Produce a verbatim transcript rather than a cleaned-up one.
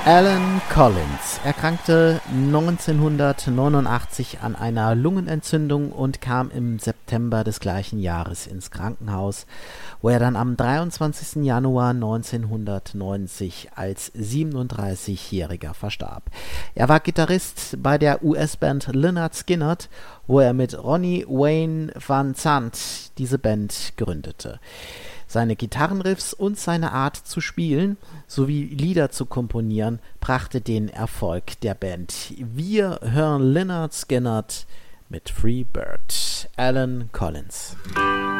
Allen Collins erkrankte neunzehnhundertneunundachtzig an einer Lungenentzündung und kam im September des gleichen Jahres ins Krankenhaus, wo er dann am dreiundzwanzigsten Januar neunzehnhundertneunzig als siebenunddreißigjähriger verstarb. Er war Gitarrist bei der U S-Band Lynyrd Skynyrd, wo er mit Ronnie Wayne Van Zant diese Band gründete. Seine Gitarrenriffs und seine Art zu spielen sowie Lieder zu komponieren brachte den Erfolg der Band. Wir hören Lynyrd Skynyrd mit Free Bird. Allen Collins.